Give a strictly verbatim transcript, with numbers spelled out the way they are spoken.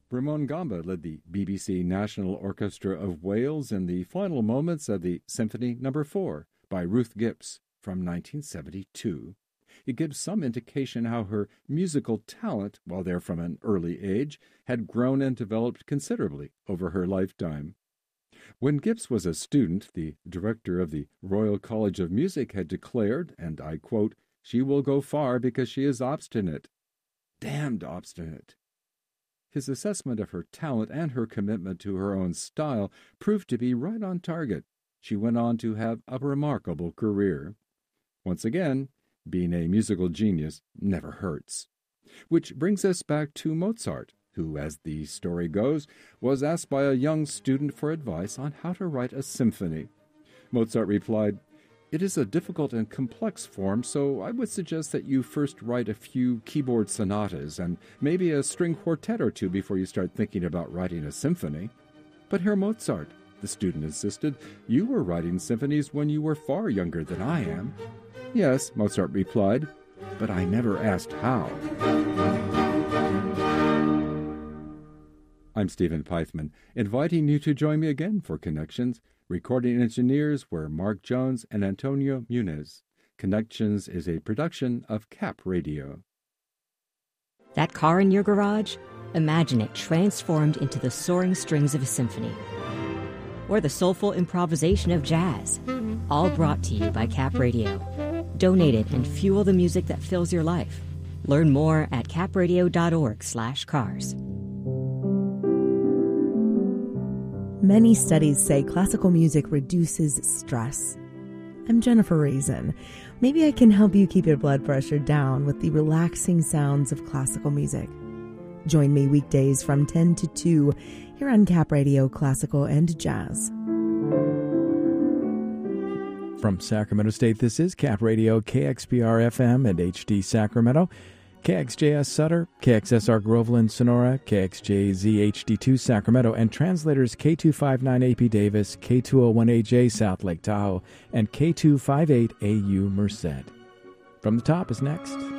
Ramon Gamba led the B B C National Orchestra of Wales in the final moments of the Symphony Number four by Ruth Gibbs from nineteen seventy-two. It gives some indication how her musical talent, while there from an early age, had grown and developed considerably over her lifetime. When Gibbs was a student, the director of the Royal College of Music had declared, and I quote, "She will go far because she is obstinate. Damned obstinate." His assessment of her talent and her commitment to her own style proved to be right on target. She went on to have a remarkable career. Once again, being a musical genius never hurts. Which brings us back to Mozart, who, as the story goes, was asked by a young student for advice on how to write a symphony. Mozart replied, "It is a difficult and complex form, so I would suggest that you first write a few keyboard sonatas and maybe a string quartet or two before you start thinking about writing a symphony." "But Herr Mozart," the student insisted, "you were writing symphonies when you were far younger than I am." "Yes," Mozart replied, "but I never asked how." I'm Stephen Peitzman, inviting you to join me again for Connections. Recording engineers were Mark Jones and Antonio Muniz. Connections is a production of Cap Radio. That car in your garage? Imagine it transformed into the soaring strings of a symphony. Or the soulful improvisation of jazz. All brought to you by Cap Radio. Donate it and fuel the music that fills your life. Learn more at capradio.org slash cars. Many studies say classical music reduces stress. I'm Jennifer Raisin. Maybe I can help you keep your blood pressure down with the relaxing sounds of classical music. Join me weekdays from ten to two here on Cap Radio Classical and Jazz. From Sacramento State, this is Cap Radio, K X P R F M and H D Sacramento, K X J S Sutter, K X S R Groveland, Sonora, K X J Z H D two Sacramento, and translators K two fifty-nine A P Davis, K two oh one A J South Lake Tahoe, and K two fifty-eight A U Merced. From the Top is next.